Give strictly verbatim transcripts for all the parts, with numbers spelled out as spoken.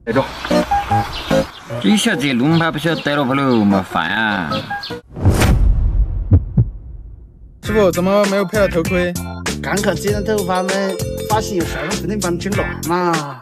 来着。这小子龙牌不晓得带了不喽？没烦啊！ 师傅，怎么没有佩戴头盔？ 刚看这张头发们，发现有事儿，不能把你整乱嘛。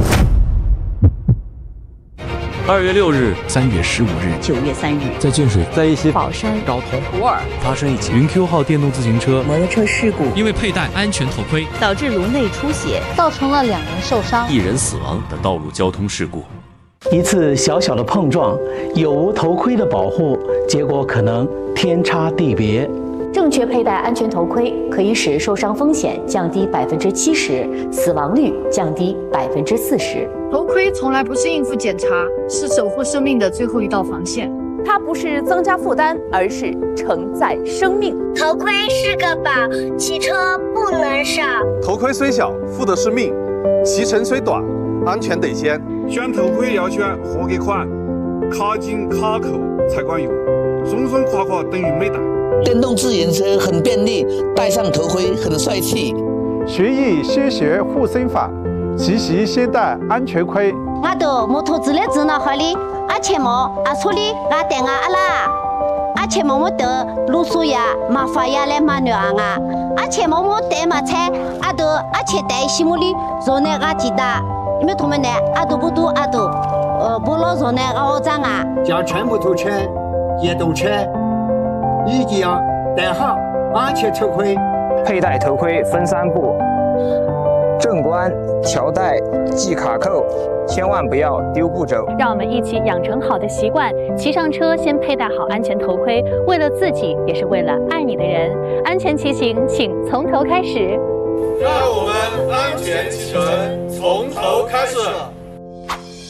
二月六日、三月十五日、 九月三日， 在建水、 在一些宝山、 昭通、 普洱发生一起云 Q 号电动自行车摩托车事故， 因为佩戴安全头盔导致颅内出血， 造成了两人受伤、 一人死亡的道路交通事故。 一次小小的碰撞，有无头盔的保护，结果可能天差地别。 正确佩戴安全头盔可以使受伤风险降低百分之七十，死亡率降低百分之四十。 头盔从来不是应付检查，是守护生命的最后一道防线。 它不是增加负担，而是承载生命。 头盔是个宝，骑车不能少。 头盔虽小，负的是命；骑程虽短，安全得先。 选头盔要选合格款，卡紧卡扣才管用，松松垮垮等于没戴。 电动自行车很便利，戴上头盔很帅气。 学艺先学护身法，骑行先戴安全盔。 我到摩托车的指导好哩，阿前毛阿处理阿带阿阿拉，阿前毛我得路数呀，麻烦呀来麻鸟啊，阿前毛我带马菜，阿都阿前带西木里，若那阿记得，你们同们呢？阿都不都阿都，呃不老若那阿我长啊。 驾乘摩托车、电动车。一定要戴好安全头盔。 佩戴头盔分三步：正关、调带、系卡扣，千万不要丢步走。 让我们一起养成好的习惯，骑上车先佩戴好安全头盔，为了自己，也是为了爱你的人。安全骑行，请从头开始。 让我们安全骑乘从头开始。